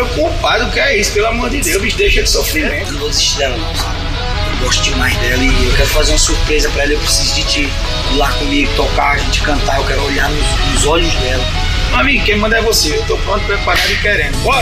Meu compadre, o que é isso? Pelo amor de Deus, bicho, deixa de sofrimento. Eu não vou desistir dela não, cara. Eu gosto demais dela e eu quero fazer uma surpresa pra ela. Eu preciso de ti ir lá comigo, tocar, a gente cantar. Eu quero olhar nos olhos dela. Meu amigo, quem manda é você. Eu tô pronto, preparado e querendo. Bora!